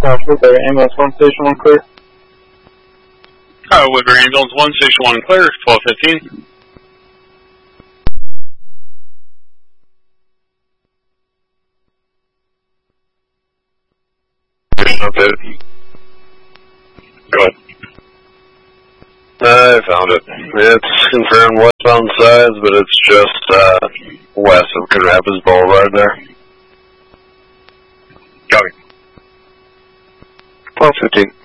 Woodbury Ambulance 1, Station 1 clear. Woodbury Ambulance 1, Station 1 clear, 1215. Okay. Go ahead. I found it. It's confirmed westbound sides, but it's just west of Coon Rapids Boulevard there. Copy. 1215.